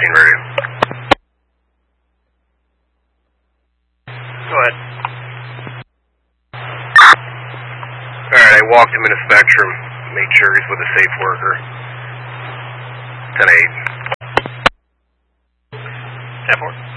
14 radio. Go ahead. Alright, I walked him in a Spectrum, made sure he's with a safe worker. 10-8. 10-4.